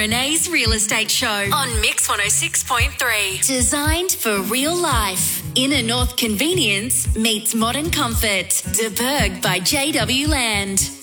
Renee's Real Estate Show on Mix 106.3. Designed for real life. Inner North convenience meets modern comfort. De Berg by JW Land.